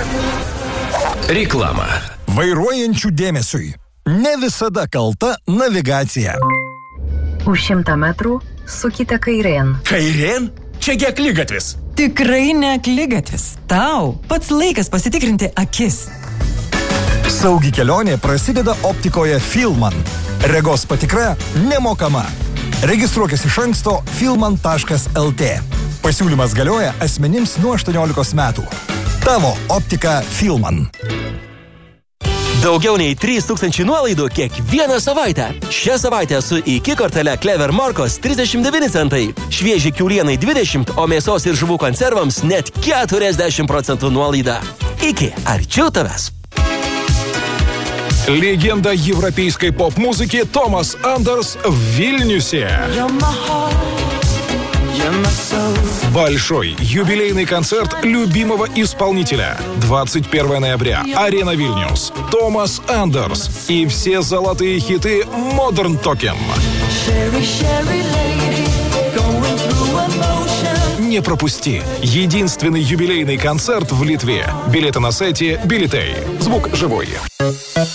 Реклама. Vairuojančių dėmesiui. Ne visada kalta navigacija. Už 100 metrų sukite kairėn. Kairėn? Čiagi akligatvis. Tikrai ne akligatvis. Tau pats laikas pasitikrinti akis. Saugi kelionė prasideda optikoje Filman. Regos patikra nemokama. Registruokis iš anksto filman.lt. Pasiūlymas galioja asmenims nuo 18 metų. Tavo optika Filman. Daugiau nei 3000 nuolaidų kiekvieną savaitę. Šią savaitę su iki kortele Clever Morkos 39 centai. Švieži kiaulienai 20, o mėsos ir žuvų konservams net 40% nuolaida. Iki arčiau tavęs. Легенда европейской поп-музыки Томас Андерс в Вильнюсе. Большой юбилейный концерт любимого исполнителя. 21 ноября. Арена Вильнюс. Томас Андерс. И все золотые хиты Modern Talking. Не пропусти. Единственный юбилейный концерт в Литве. Билеты на сайте Билетей. Звук живой.